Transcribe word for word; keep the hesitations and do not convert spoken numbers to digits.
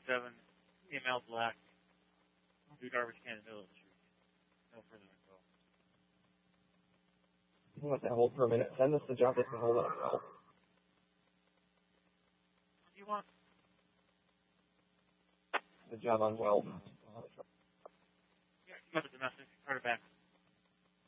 seven, email black, new garbage can in the middle of the street. No further info. You want that hold for a minute? Send us the job that can hold on. What do you want? The job on Weld. Yeah, keep up the domestic. Card it back.